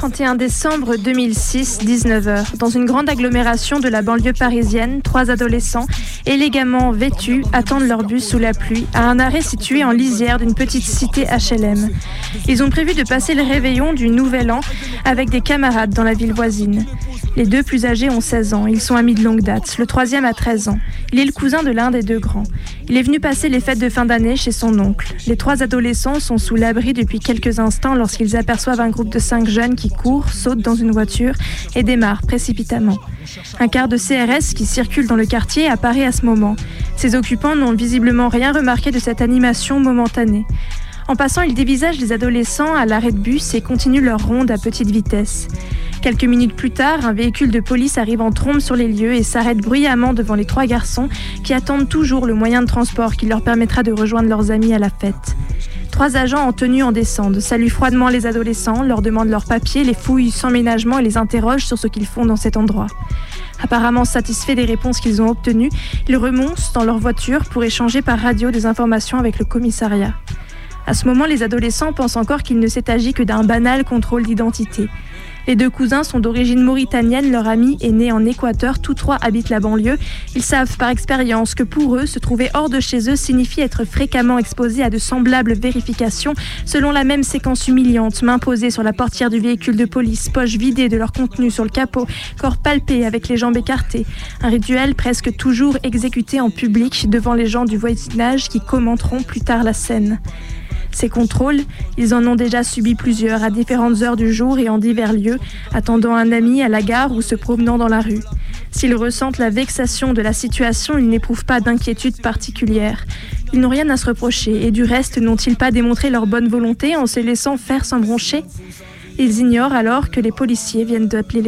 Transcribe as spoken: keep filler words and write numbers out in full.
trente et un décembre deux mille six, dix-neuf heures. Dans une grande agglomération de la banlieue parisienne, trois adolescents, élégamment vêtus, attendent leur bus sous la pluie à un arrêt situé en lisière d'une petite cité H L M. Ils ont prévu de passer le réveillon du Nouvel An avec des camarades dans la ville voisine. Les deux plus âgés ont seize ans, ils sont amis de longue date. Le troisième a treize ans. Il est le cousin de l'un des deux grands. Il est venu passer les fêtes de fin d'année chez son oncle. Les trois adolescents sont sous l'abri depuis quelques instants lorsqu'ils aperçoivent un groupe de cinq jeunes qui courent, sautent dans une voiture et démarrent précipitamment. Un car de C R S qui circule dans le quartier apparaît à ce moment. Ses occupants n'ont visiblement rien remarqué de cette animation momentanée. En passant, ils dévisagent les adolescents à l'arrêt de bus et continuent leur ronde à petite vitesse. Quelques minutes plus tard, un véhicule de police arrive en trombe sur les lieux et s'arrête bruyamment devant les trois garçons qui attendent toujours le moyen de transport qui leur permettra de rejoindre leurs amis à la fête. Trois agents en tenue en descendent, saluent froidement les adolescents, leur demandent leurs papiers, les fouillent sans ménagement et les interrogent sur ce qu'ils font dans cet endroit. Apparemment satisfaits des réponses qu'ils ont obtenues, ils remontent dans leur voiture pour échanger par radio des informations avec le commissariat. À ce moment, les adolescents pensent encore qu'il ne s'est agi que d'un banal contrôle d'identité. Les deux cousins sont d'origine mauritanienne, leur ami est né en Équateur, tous trois habitent la banlieue. Ils savent par expérience que pour eux, se trouver hors de chez eux signifie être fréquemment exposé à de semblables vérifications selon la même séquence humiliante, main posée sur la portière du véhicule de police, poche vidée de leur contenu sur le capot, corps palpé avec les jambes écartées. Un rituel presque toujours exécuté en public devant les gens du voisinage qui commenteront plus tard la scène. Ces contrôles, ils en ont déjà subi plusieurs à différentes heures du jour et en divers lieux, attendant un ami à la gare ou se promenant dans la rue. S'ils ressentent la vexation de la situation, ils n'éprouvent pas d'inquiétude particulière. Ils n'ont rien à se reprocher et du reste, n'ont-ils pas démontré leur bonne volonté en se laissant faire sans broncher ? Ils ignorent alors que les policiers viennent d'appeler les